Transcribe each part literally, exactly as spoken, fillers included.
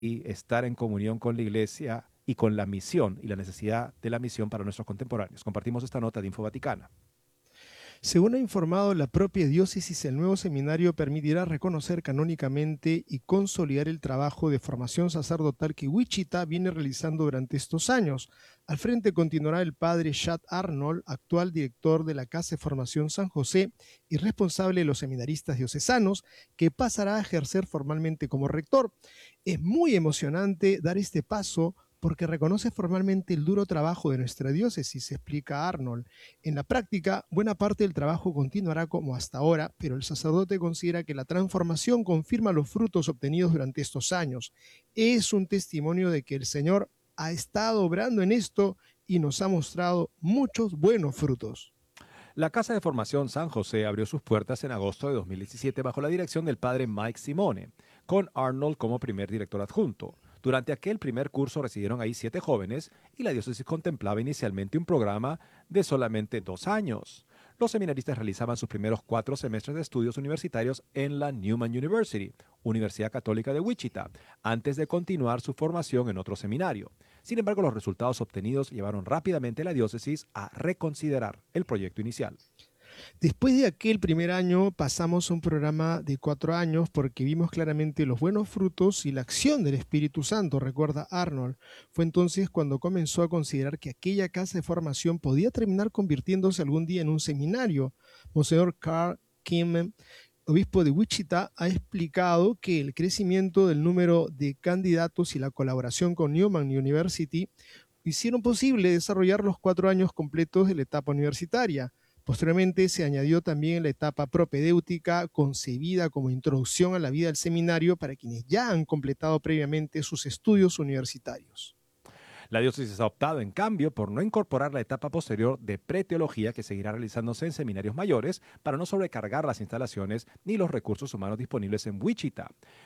y estar en comunión con la iglesia y con la misión y la necesidad de la misión para nuestros contemporáneos. Compartimos esta nota de Info Vaticana. Según ha informado la propia diócesis, el nuevo seminario permitirá reconocer canónicamente y consolidar el trabajo de formación sacerdotal que Wichita viene realizando durante estos años. Al frente continuará el padre Chad Arnold, actual director de la Casa de Formación San José y responsable de los seminaristas diocesanos, que pasará a ejercer formalmente como rector. Es muy emocionante dar este paso porque reconoce formalmente el duro trabajo de nuestra diócesis, explica Arnold. En la práctica, buena parte del trabajo continuará como hasta ahora, pero el sacerdote considera que la transformación confirma los frutos obtenidos durante estos años. Es un testimonio de que el Señor ha estado obrando en esto y nos ha mostrado muchos buenos frutos. La Casa de Formación San José abrió sus puertas en agosto de dos mil diecisiete bajo la dirección del padre Mike Simone, con Arnold como primer director adjunto. Durante aquel primer curso residieron ahí siete jóvenes y la diócesis contemplaba inicialmente un programa de solamente dos años. Los seminaristas realizaban sus primeros cuatro semestres de estudios universitarios en la Newman University, Universidad Católica de Wichita, antes de continuar su formación en otro seminario. Sin embargo, los resultados obtenidos llevaron rápidamente a la diócesis a reconsiderar el proyecto inicial. Después de aquel primer año pasamos a un programa de cuatro años porque vimos claramente los buenos frutos y la acción del Espíritu Santo, recuerda Arnold. Fue entonces cuando comenzó a considerar que aquella casa de formación podía terminar convirtiéndose algún día en un seminario. Monseñor Carl Kim, obispo de Wichita, ha explicado que el crecimiento del número de candidatos y la colaboración con Newman University hicieron posible desarrollar los cuatro años completos de la etapa universitaria. Posteriormente se añadió también la etapa propedéutica, concebida como introducción a la vida del seminario para quienes ya han completado previamente sus estudios universitarios. La diócesis ha optado, en cambio, por no incorporar la etapa posterior de preteología que seguirá realizándose en seminarios mayores para no sobrecargar las instalaciones ni los recursos humanos disponibles en Wichita.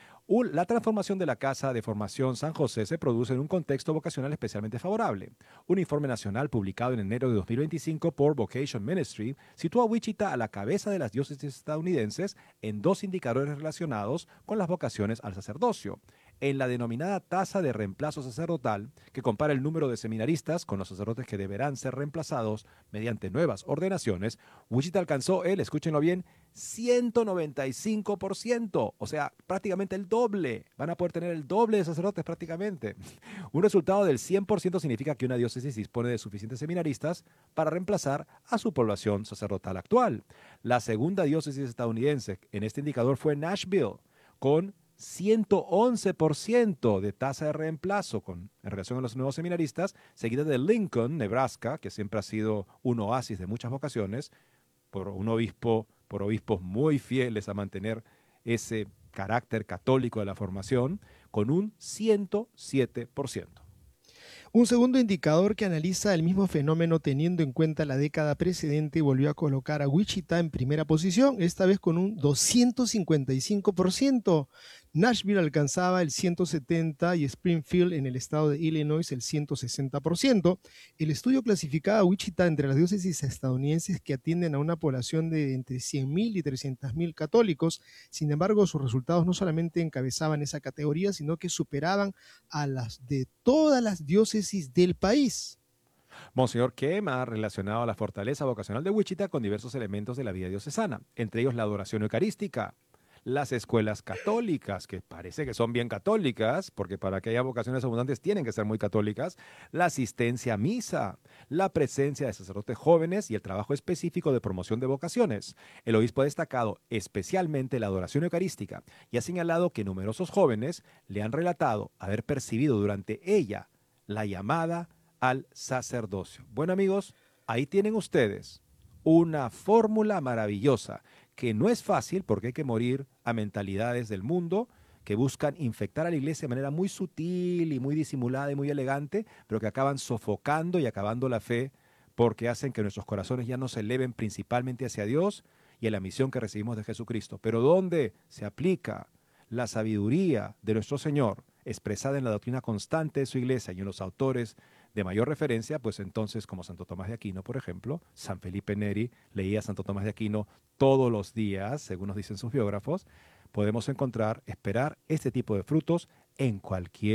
La transformación de la Casa de Formación San José se produce en un contexto vocacional especialmente favorable. Un informe nacional publicado en enero de dos mil veinticinco por Vocation Ministry sitúa a Wichita a la cabeza de las diócesis estadounidenses en dos indicadores relacionados con las vocaciones al sacerdocio. En la denominada tasa de reemplazo sacerdotal, que compara el número de seminaristas con los sacerdotes que deberán ser reemplazados mediante nuevas ordenaciones, Wichita alcanzó el, escúchenlo bien, ciento noventa y cinco por ciento, o sea, prácticamente el doble. Van a poder tener el doble de sacerdotes prácticamente. Un resultado del cien por ciento significa que una diócesis dispone de suficientes seminaristas para reemplazar a su población sacerdotal actual. La segunda diócesis estadounidense en este indicador fue Nashville, con ciento once por ciento de tasa de reemplazo con, en relación a los nuevos seminaristas, seguida de Lincoln, Nebraska, que siempre ha sido un oasis de muchas vocaciones, por un obispo, por obispos muy fieles a mantener ese carácter católico de la formación, con un ciento siete por ciento. Un segundo indicador que analiza el mismo fenómeno teniendo en cuenta la década precedente volvió a colocar a Wichita en primera posición, esta vez con un doscientos cincuenta y cinco por ciento. Nashville alcanzaba el ciento setenta por ciento y Springfield en el estado de Illinois el ciento sesenta por ciento. El estudio clasificaba a Wichita entre las diócesis estadounidenses que atienden a una población de entre cien mil y trescientos mil católicos. Sin embargo, sus resultados no solamente encabezaban esa categoría, sino que superaban a las de todas las diócesis del país. Monseñor Kem ha relacionado la fortaleza vocacional de Wichita con diversos elementos de la vida diocesana, entre ellos la adoración eucarística, las escuelas católicas, que parece que son bien católicas, porque para que haya vocaciones abundantes tienen que ser muy católicas, la asistencia a misa, la presencia de sacerdotes jóvenes y el trabajo específico de promoción de vocaciones. El obispo ha destacado especialmente la adoración eucarística y ha señalado que numerosos jóvenes le han relatado haber percibido durante ella la llamada al sacerdocio. Bueno, amigos, ahí tienen ustedes una fórmula maravillosa que no es fácil porque hay que morir a mentalidades del mundo que buscan infectar a la iglesia de manera muy sutil y muy disimulada y muy elegante, pero que acaban sofocando y acabando la fe porque hacen que nuestros corazones ya no se eleven principalmente hacia Dios y a la misión que recibimos de Jesucristo. Pero ¿dónde se aplica la sabiduría de nuestro Señor expresada en la doctrina constante de su iglesia y en los autores de mayor referencia? Pues entonces, como Santo Tomás de Aquino, por ejemplo, San Felipe Neri leía a Santo Tomás de Aquino todos los días, según nos dicen sus biógrafos, podemos encontrar, esperar este tipo de frutos en cualquier